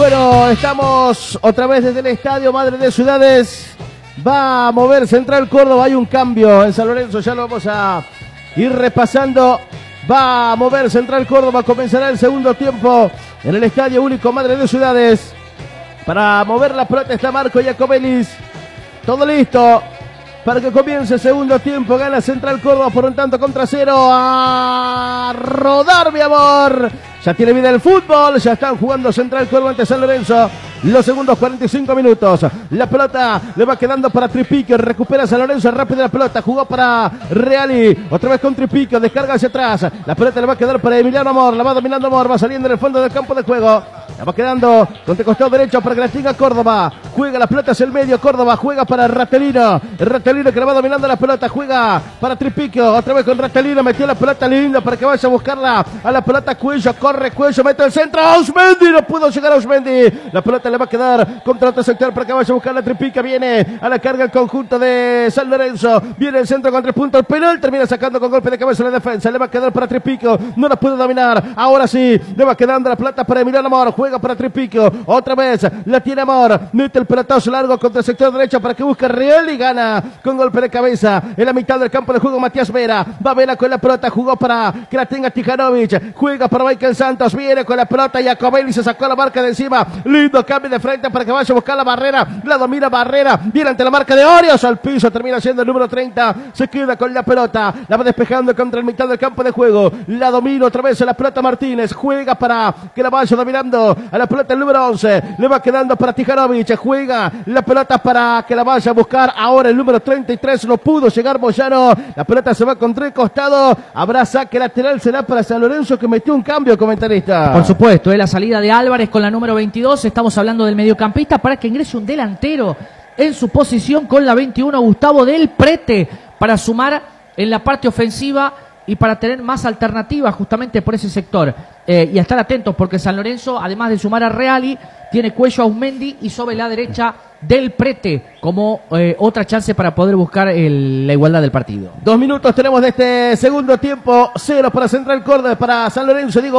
Bueno, estamos otra vez desde el Estadio Madre de Ciudades. Va a mover Central Córdoba, hay un cambio en San Lorenzo, ya lo vamos a ir repasando. Va a mover Central Córdoba, comenzará el segundo tiempo en el Estadio Único Madre de Ciudades. Para mover la pelota está Marco Iacobelis. Todo listo para que comience el segundo tiempo. Gana Central Córdoba por un tanto contra cero. A rodar, mi amor. Ya tiene vida el fútbol. Ya están jugando Central Córdoba ante San Lorenzo. Los segundos 45 minutos. La pelota le va quedando para Tripico. Recupera San Lorenzo rápido la pelota. Jugó para Reali. Otra vez con Tripico. Descarga hacia atrás. La pelota le va a quedar para Emiliano Amor. La va dominando Amor. Va saliendo en el fondo del campo de juego. La va quedando contra el costado derecho para que la tenga Córdoba. Juega la pelota hacia el medio. Córdoba juega para Ratelino. Ratelino que le va dominando la pelota. Juega para Tripico. Otra vez con Ratelino. Metió la pelota linda para que vaya a buscarla a la pelota. Cuello. Corre Cuello. Mete el centro. Ausmendi. No pudo llegar a Ausmendi. La pelota le va a quedar contra otro sector para que vaya a buscar la Tripica. Viene a la carga el conjunto de San Lorenzo. Viene el centro con 3 puntos. El penal termina sacando con golpe de cabeza la defensa. Le va a quedar para Tripico. No la puede dominar. Ahora sí. Le va quedando la pelota para Emiliano Amor. Juega para Tripico. Otra vez la tiene Amor. Mete el pelotazo largo contra el sector derecho para que busque Real y gana con golpe de cabeza. En la mitad del campo de juego Matías Vera. Va Vera con la pelota. Jugó para que la tenga Tijanovic. Juega para Michael Santos. Viene con la pelota. Jacobelli se sacó la marca de encima. Lindo cambio de frente para que vaya a buscar la Barrera. La domina Barrera. Viene ante la marca de Orios. Al piso. Termina siendo el número 30. Se queda con la pelota. La va despejando contra el mitad del campo de juego. La domina otra vez a la pelota Martínez. Juega para que la vaya dominando a la pelota el número 11. Le va quedando para Tijanovic. Juega la pelota para que la vaya a buscar. Ahora el número 33. No pudo llegar Moyano. La pelota se va contra el costado. Habrá saque lateral. Será para San Lorenzo que metió un cambio, comentarista. Por supuesto, la salida de Álvarez con la número 22. Estamos hablando del mediocampista para que ingrese un delantero en su posición con la 21, Gustavo Del Prete, para sumar en la parte ofensiva y para tener más alternativas justamente por ese sector. Y a estar atentos porque San Lorenzo, además de sumar a Reali, tiene Cuello a Ausmendi y sobre la derecha Del Prete como otra chance para poder buscar la igualdad del partido. 2 minutos tenemos de este segundo tiempo. 0 para Central Córdoba, para San Lorenzo. Digo